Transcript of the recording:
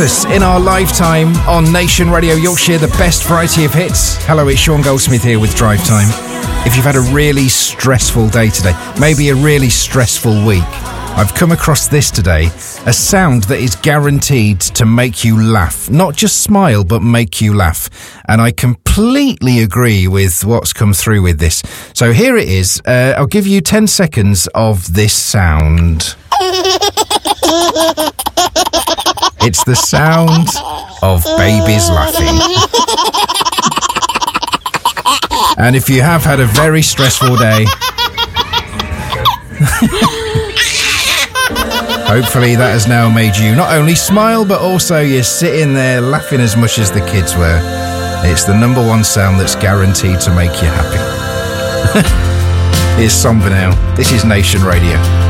hiatus in our lifetime on Nation Radio Yorkshire, the best variety of hits. Hello, it's Sean Goldsmith here with Drive Time. If you've had a really stressful day today, maybe a really stressful week, I've come across this today, a sound that is guaranteed to make you laugh. Not just smile, but make you laugh. And I completely agree with what's come through with this. So here it is. I'll give you 10 seconds of this sound. It's the sound of babies laughing. And if you have had a very stressful day, hopefully that has now made you not only smile, but also you're sitting there laughing as much as the kids were. It's the number one sound that's guaranteed to make you happy. Here's Somber now. This is Nation Radio.